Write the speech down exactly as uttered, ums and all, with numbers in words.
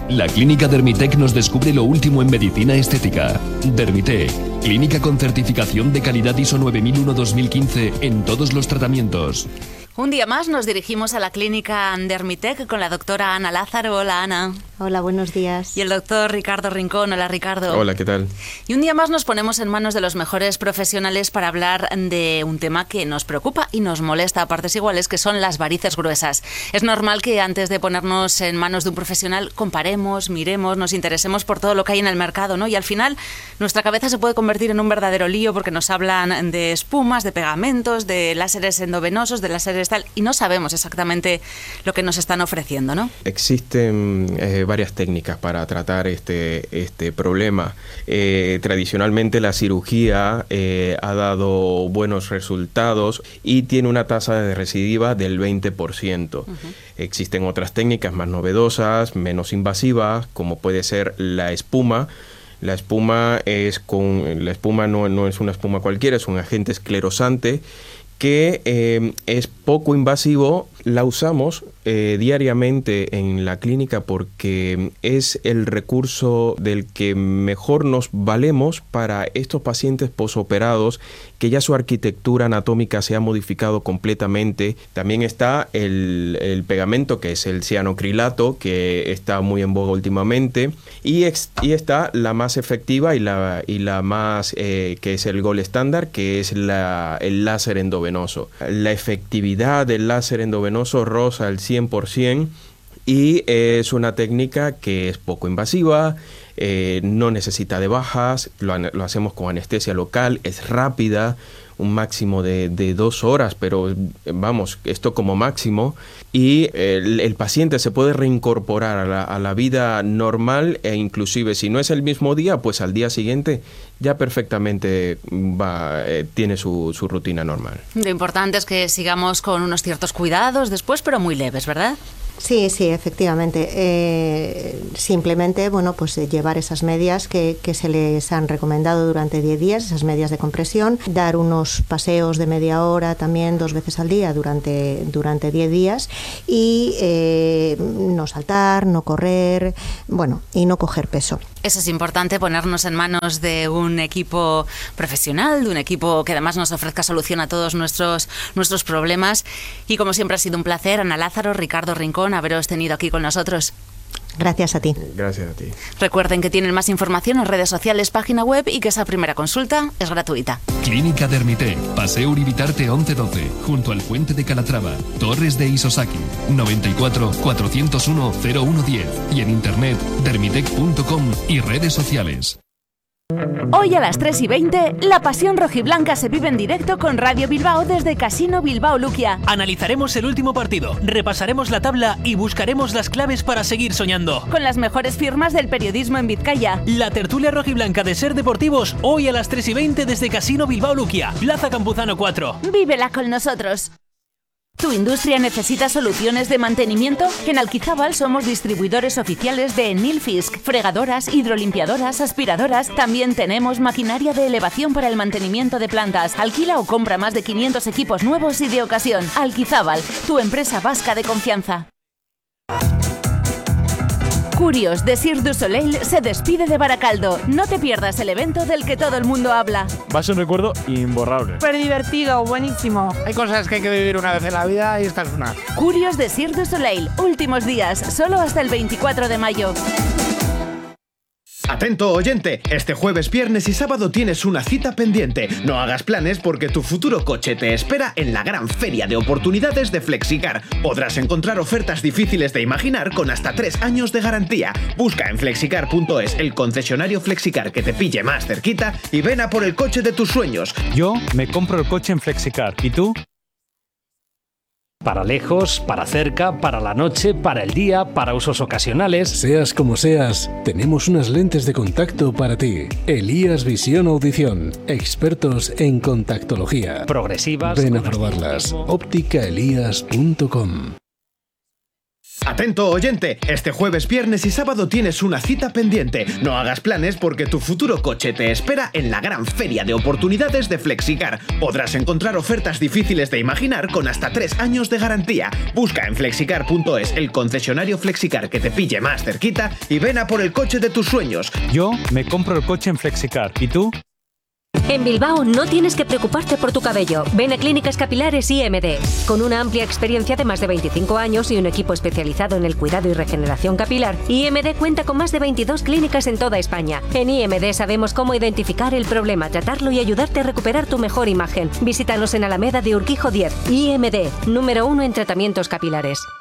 La Clínica Dermitec nos descubre lo último en medicina estética. Dermitec, clínica con certificación de calidad I S O nueve mil uno dos mil quince en todos los tratamientos. Un día más nos dirigimos a la clínica Dermitec con la doctora Ana Lázaro. Hola, Ana. Hola, buenos días. Y el doctor Ricardo Rincón. Hola, Ricardo. Hola, ¿qué tal? Y un día más nos ponemos en manos de los mejores profesionales para hablar de un tema que nos preocupa y nos molesta a partes iguales, que son las varices gruesas. Es normal que antes de ponernos en manos de un profesional comparemos, miremos, nos interesemos por todo lo que hay en el mercado, ¿no? Y al final nuestra cabeza se puede convertir en un verdadero lío porque nos hablan de espumas, de pegamentos, de láseres endovenosos, de láseres tal, y no sabemos exactamente lo que nos están ofreciendo, ¿no? Existen eh, varias técnicas para tratar este, este problema. Eh, tradicionalmente la cirugía eh, ha dado buenos resultados y tiene una tasa de recidiva del veinte por ciento. Uh-huh. Existen otras técnicas más novedosas, menos invasivas, como puede ser la espuma. La espuma es con la espuma no, no es una espuma cualquiera, es un agente esclerosante que eh, es poco invasivo. La usamos eh, diariamente en la clínica porque es el recurso del que mejor nos valemos para estos pacientes posoperados que ya su arquitectura anatómica se ha modificado completamente. También está el, el pegamento, que es el cianocrilato, que está muy en boga últimamente, y, ex, y está la más efectiva y la, y la más, eh, que es el gold estándar, que es la, el láser endovenoso. La efectividad del láser endovenoso roza al cien por ciento y es una técnica que es poco invasiva, eh, no necesita de bajas, lo, lo hacemos con anestesia local, es rápida, un máximo de, de dos horas, pero vamos, esto como máximo, y el, el paciente se puede reincorporar a la, a la vida normal e inclusive si no es el mismo día, pues al día siguiente ya perfectamente va, eh, tiene su, su rutina normal. Lo importante es que sigamos con unos ciertos cuidados después, pero muy leves, ¿verdad? Sí, sí, efectivamente. Eh, simplemente, bueno, pues eh, llevar esas medias que, que se les han recomendado durante diez días, esas medias de compresión, dar unos paseos de media hora también dos veces al día durante, durante diez días y eh, no saltar, no correr, bueno, y no coger peso. Eso es importante, ponernos en manos de un equipo profesional, de un equipo que además nos ofrezca solución a todos nuestros, nuestros problemas. Y como siempre ha sido un placer, Ana Lázaro, Ricardo Rincón, haberos tenido aquí con nosotros. Gracias a ti. Gracias a ti. Recuerden que tienen más información en redes sociales, página web y que esa primera consulta es gratuita. Clínica Dermitec, Paseo Uribitarte once doce, junto al Puente de Calatrava, Torres de Isosaki, noventa y cuatro, cuatrocientos uno, cero uno diez y en internet dermitec punto com y redes sociales. Hoy a las tres y veinte, la pasión rojiblanca se vive en directo con Radio Bilbao desde Casino Bilbao Luquia. Analizaremos el último partido, repasaremos la tabla y buscaremos las claves para seguir soñando. Con las mejores firmas del periodismo en Vizcaya. La tertulia rojiblanca de Ser Deportivos, hoy a las tres y veinte desde Casino Bilbao Luquia, Plaza Campuzano cuatro. Vívela con nosotros. ¿Tu industria necesita soluciones de mantenimiento? En Alquizábal somos distribuidores oficiales de Nilfisk, fregadoras, hidrolimpiadoras, aspiradoras. También tenemos maquinaria de elevación para el mantenimiento de plantas. Alquila o compra más de quinientos equipos nuevos y de ocasión. Alquizábal, tu empresa vasca de confianza. Curios de Cirque du Soleil se despide de Baracaldo. No te pierdas el evento del que todo el mundo habla. Va a ser un recuerdo imborrable. Súper divertido, buenísimo. Hay cosas que hay que vivir una vez en la vida y esta es una. Curios de Cirque du Soleil, últimos días, solo hasta el veinticuatro de mayo. Atento oyente, este jueves, viernes y sábado tienes una cita pendiente. No hagas planes porque tu futuro coche te espera en la gran feria de oportunidades de Flexicar. Podrás encontrar ofertas difíciles de imaginar con hasta tres años de garantía. Busca en flexicar punto es el concesionario Flexicar que te pille más cerquita y ven a por el coche de tus sueños. Yo me compro el coche en Flexicar. ¿Y tú? Para lejos, para cerca, para la noche, para el día, para usos ocasionales. Seas como seas, tenemos unas lentes de contacto para ti. Elías Visión Audición, expertos en contactología. Progresivas. Ven a probarlas. óptica elías punto com. Atento oyente, este jueves, viernes y sábado tienes una cita pendiente. No hagas planes porque tu futuro coche te espera en la gran feria de oportunidades de Flexicar. Podrás encontrar ofertas difíciles de imaginar con hasta tres años de garantía. Busca en flexicar punto es el concesionario Flexicar que te pille más cerquita y ven a por el coche de tus sueños. Yo me compro el coche en Flexicar. ¿Y tú? En Bilbao no tienes que preocuparte por tu cabello. Ven a Clínicas Capilares I M D. Con una amplia experiencia de más de veinticinco años y un equipo especializado en el cuidado y regeneración capilar, I M D cuenta con más de veintidós clínicas en toda España. En I M D sabemos cómo identificar el problema, tratarlo y ayudarte a recuperar tu mejor imagen. Visítanos en Alameda de Urquijo diez. I M D, número uno en tratamientos capilares.